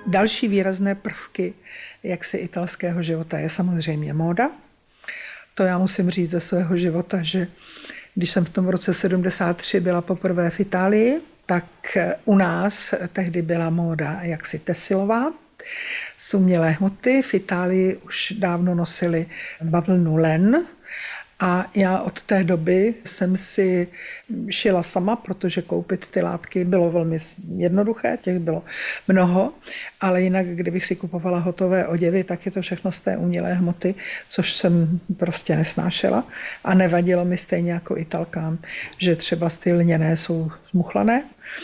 Další výrazné prvky jaksi italského života je samozřejmě móda. To já musím říct ze svého života, že když jsem v tom roce 73 byla poprvé v Itálii, tak u nás tehdy byla móda jaksi tesilová. Z umělé hmoty v Itálii už dávno nosili bavlnu len. A já od té doby jsem si šila sama, protože koupit ty látky bylo velmi jednoduché, těch bylo mnoho, ale jinak, kdybych si kupovala hotové oděvy, tak je to všechno z té umělé hmoty, což jsem prostě nesnášela a nevadilo mi stejně jako Italkám, že třeba ty lněné jsou zmuchlané.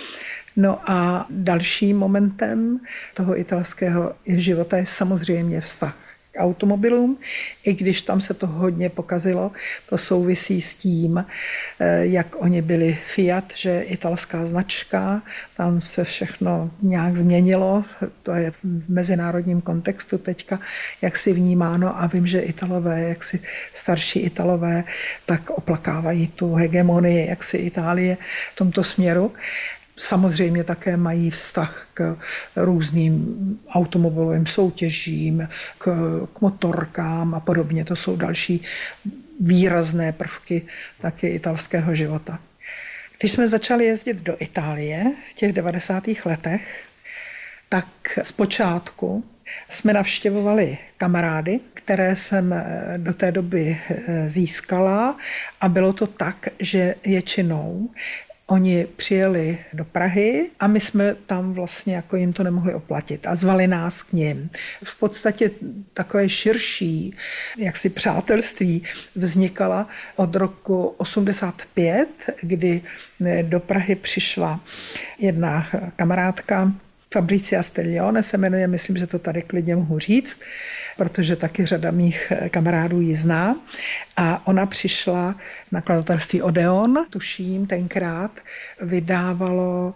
No a dalším momentem toho italského života je samozřejmě vztah k automobilům, i když tam se to hodně pokazilo, to souvisí s tím, jak oni byli Fiat, že italská značka, tam se všechno nějak změnilo, to je v mezinárodním kontextu teďka, jak si vnímáno a vím, že Italové, jak si starší Italové, tak oplakávají tu hegemonii, jak si Itálie v tomto směru. Samozřejmě také mají vztah k různým automobilovým soutěžím, k motorkám a podobně. To jsou další výrazné prvky taky italského života. Když jsme začali jezdit do Itálie v těch 90. letech, tak zpočátku jsme navštěvovali kamarády, které jsem do té doby získala a bylo to tak, že většinou oni přijeli do Prahy a my jsme tam vlastně jako jim to nemohli oplatit a zvali nás k nim. V podstatě takové širší jaksi přátelství vznikala od roku 85, kdy do Prahy přišla jedna kamarádka, Fabrizia Stellione se jmenuje, myslím, že to tady klidně mohu říct, protože taky řada mých kamarádů ji zná. A ona přišla na nakladatelství Odeon, tuším, tenkrát vydávalo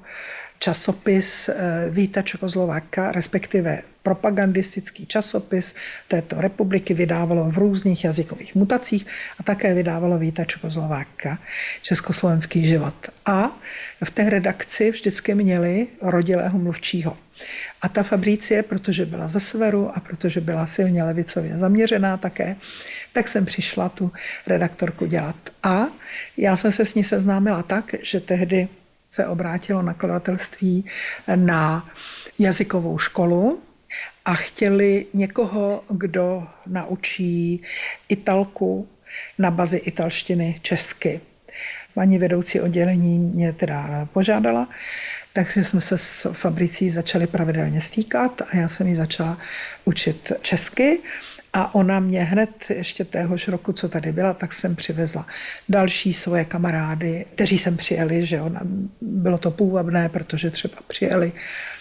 časopis Víta Čekoslováka, respektive propagandistický časopis této republiky, vydávalo v různých jazykových mutacích a také vydávalo Víta Čekoslováka, československý život. A v té redakci vždycky měli rodilého mluvčího. A ta Fabricie, protože byla ze severu a protože byla silně levicově zaměřená také, tak jsem přišla tu redaktorku dělat. A já jsem se s ní seznámila tak, že tehdy se obrátilo nakladatelství na jazykovou školu a chtěli někoho, kdo naučí Italku na bazi italštiny česky. Paní vedoucí oddělení mě teda požádala, takže jsme se s Fabricí začali pravidelně stýkat a já jsem ji začala učit česky. A ona mě hned ještě téhož roku, co tady byla, tak jsem přivezla další svoje kamarády, kteří sem přijeli, že ona, bylo to půvabné, protože třeba přijeli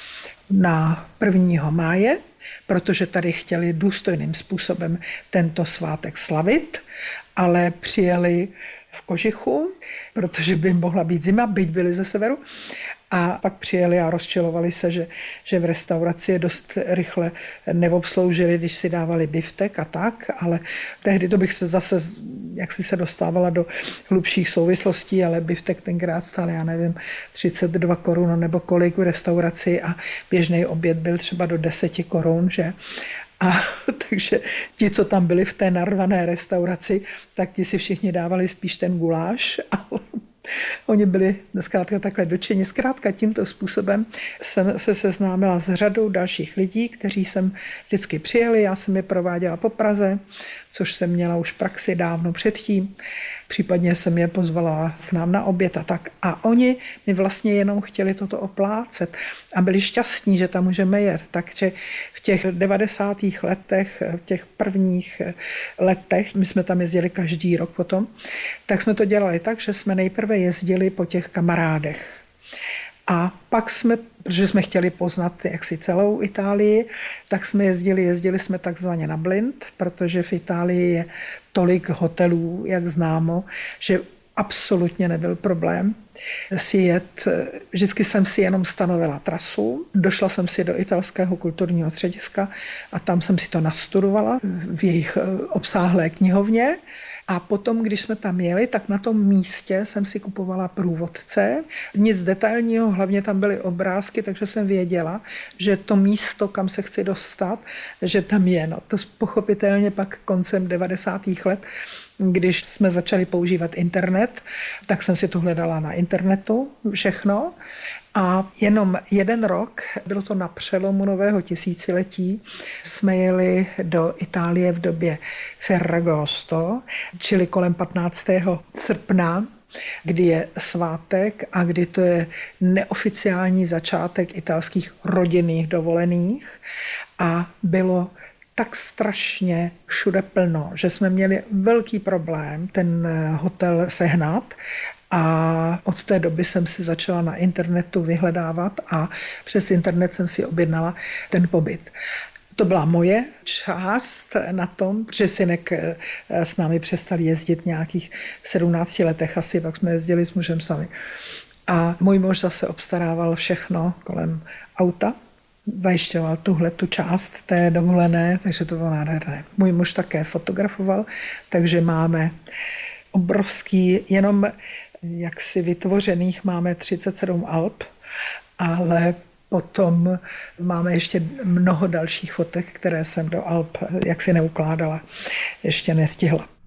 na 1. máje, protože tady chtěli důstojným způsobem tento svátek slavit, ale přijeli v kožichu, protože by mohla být zima, byť byli ze severu. A pak přijeli a rozčilovali se, že v restauraci je dost rychle neobsloužili, když si dávali biftek a tak, ale tehdy to bych se zase, jak si se dostávala do hlubších souvislostí, ale biftek tenkrát stál, já nevím, 32 korun nebo kolik v restauraci a běžný oběd byl třeba do 10 korun, že? A takže ti, co tam byli v té narvané restauraci, tak ti si všichni dávali spíš ten guláš, ale oni byli zkrátka takhle dočeni. Zkrátka tímto způsobem jsem se seznámila s řadou dalších lidí, kteří sem vždycky přijeli. Já jsem je prováděla po Praze, což jsem měla už praxi dávno předtím. Případně jsem je pozvala k nám na oběd a tak. A oni mi vlastně jenom chtěli toto oplácet a byli šťastní, že tam můžeme jet. Takže v těch 90. letech, v těch prvních letech, my jsme tam jezdili každý rok potom, tak jsme to dělali tak, že jsme nejprve jezdili po těch kamarádech. A pak jsme, protože jsme chtěli poznat jaksi celou Itálii, tak jsme jezdili jsme takzvaně na blind, protože v Itálii je tolik hotelů, jak známo, že absolutně nebyl problém si jet. Vždycky jsem si jenom stanovila trasu. Došla jsem si do italského kulturního střediska a tam jsem si to nastudovala v jejich obsáhlé knihovně. A potom, když jsme tam jeli, tak na tom místě jsem si kupovala průvodce. Nic detailního, hlavně tam byly obrázky, takže jsem věděla, že to místo, kam se chci dostat, že tam je. No, to pochopitelně pak koncem 90. let, když jsme začali používat internet, tak jsem si to hledala na internetu všechno. A jenom 1 rok, bylo to na přelomu nového tisíciletí, jsme jeli do Itálie v době Ferragosto, čili kolem 15. srpna, kdy je svátek a kdy to je neoficiální začátek italských rodinných dovolených. A bylo tak strašně všude plno, že jsme měli velký problém ten hotel sehnat. A od té doby jsem si začala na internetu vyhledávat a přes internet jsem si objednala ten pobyt. To byla moje část na tom, protože synek s námi přestal jezdit nějakých 17 letech asi, pak jsme jezdili s mužem sami. A můj muž zase obstarával všechno kolem auta, zajišťoval tu část té dovolené, takže to bylo nádherné. Můj muž také fotografoval, takže máme obrovský, jenom jaksi vytvořených máme 37 alp, ale potom máme ještě mnoho dalších fotek, které jsem do alp jaksi neukládala, ještě nestihla.